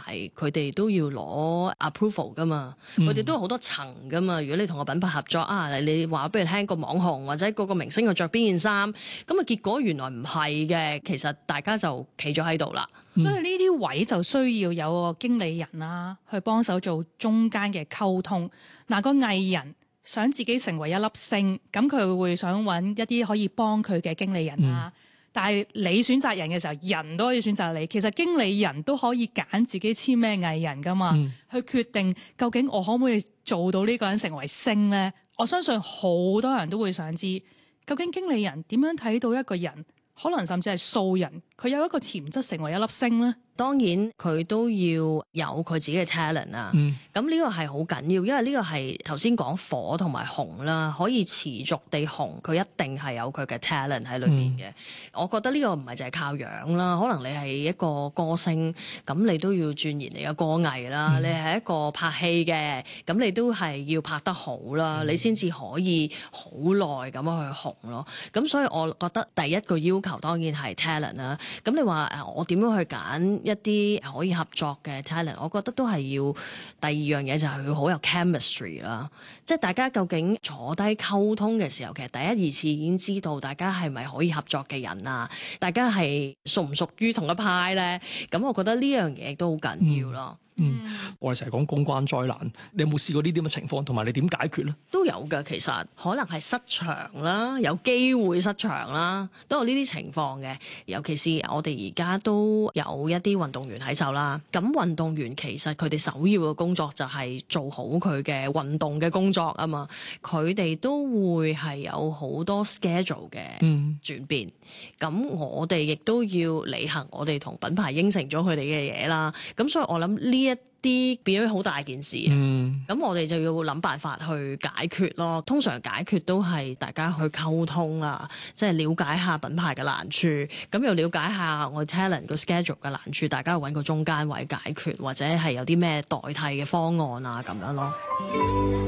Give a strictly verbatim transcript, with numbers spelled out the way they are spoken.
佢哋都要攞 approval 噶嘛，佢哋、嗯、都有好多層噶嘛。如果你同個品牌合作啊，你你話俾佢聽個網紅或者嗰個明星去着邊件衫，咁啊結果原來唔係嘅，其實大家就企咗喺度啦。 所以呢啲位就需要有個經理人啦，去幫手做中間嘅溝通。嗱，個藝人想自己成為一粒星，咁佢會想揾一啲可以幫佢嘅經理人啦。嗯、但係你選擇人嘅時候，人都可以選擇你。其實經理人都可以揀自己簽咩藝人噶嘛，嗯、去決定究竟我可唔可以做到呢個人成為星呢？我相信好多人都會想知，究竟經理人點樣睇到一個人，可能甚至係素人，佢有一個潛質成為一粒星呢？ 當然佢都要有佢自己嘅 talent 啊，咁呢、嗯、個係好緊要，因為呢個係頭先講火同埋紅啦，可以持續地紅，佢一定係有佢嘅 talent 喺裏邊嘅。嗯、我覺得呢個唔係淨係靠樣啦，可能你係一個歌星，咁你都要鑽研你嘅歌藝啦；嗯、你係一個拍戲嘅，咁你都係要拍得好啦，嗯、你先至可以好耐咁樣去紅咯。咁所以我覺得第一個要求當然係 talent 啦。咁你話誒，我點樣去揀一啲可以合作嘅 talent， 我覺得都係要第二樣嘢就係佢好有 chemistry 啦，即係大家究竟坐低溝通嘅時候，其實第一二次已經知道大家係咪可以合作嘅人啊，大家係屬唔屬於同一派咧？咁我覺得呢樣嘢都好緊要咯。 嗯，我哋成日講公關災難，你有冇試過呢啲咁嘅情況，同埋你點解決咧？ 都有㗎，其實可能係失場啦，有機會失場啦，都有呢啲情況嘅。尤其是我哋而家都有一啲運動員喺手啦，咁運動員其實佢哋首要嘅工作就係做好佢嘅運動嘅工作啊嘛，佢哋都會係有好多 schedule 嘅轉變，咁、嗯、我哋亦都要履行我哋同品牌應承咗佢哋嘅嘢啦。咁所以我諗呢一啲變咗好大件事，咁、嗯、我哋就要諗辦法去解決咯。通常解決都係大家去溝通啊，即係了解下品牌嘅難處，咁又了解下我 talent 個 schedule 嘅難處，大家揾個中間位解決，或者係有啲咩代替嘅方案啊咁樣咯。